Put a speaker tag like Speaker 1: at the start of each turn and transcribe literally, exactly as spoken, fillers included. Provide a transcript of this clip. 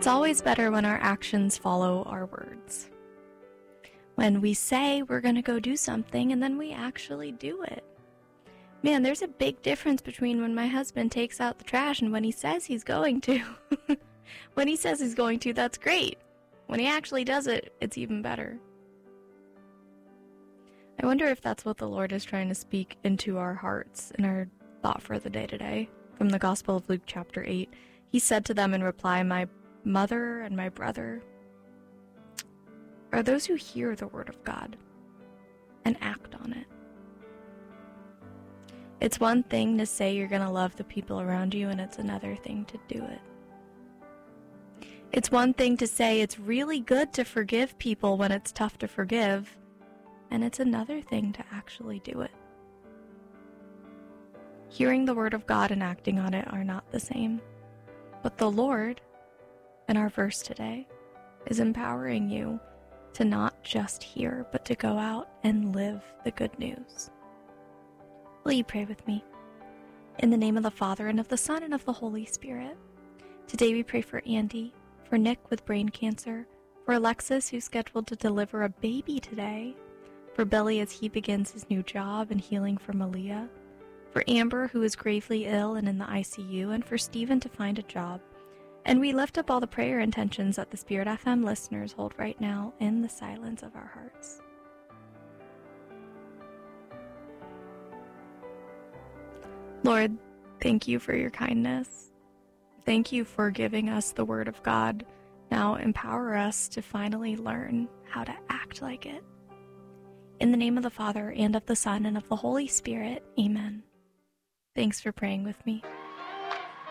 Speaker 1: It's always better when our actions follow our words. When we say we're going to go do something and then we actually do it. Man, there's a big difference between when my husband takes out the trash and when he says he's going to. When he says he's going to, that's great. When he actually does it, it's even better. I wonder if that's what the Lord is trying to speak into our hearts in our thought for the day today. From the Gospel of Luke chapter eight, he said to them in reply, "My mother and my brother are those who hear the word of God and act on it." It's one thing to say you're going to love the people around you, and it's another thing to do it. It's one thing to say it's really good to forgive people when it's tough to forgive, and it's another thing to actually do it. Hearing the word of God and acting on it are not the same. But the Lord, in our verse today, is empowering you to not just hear, but to go out and live the good news. Will you pray with me? In the name of the Father, and of the Son, and of the Holy Spirit. Today we pray for Andy, for Nick with brain cancer, for Alexis, who's scheduled to deliver a baby today, for Billy as he begins his new job, and healing for Malia, for Amber, who is gravely ill and in the I C U, and for Stephen to find a job. And we lift up all the prayer intentions that the Spirit F M listeners hold right now in the silence of our hearts. Lord, thank you for your kindness. Thank you for giving us the word of God. Now empower us to finally learn how to act like it. In the name of the Father, and of the Son, and of the Holy Spirit, amen. Thanks for praying with me.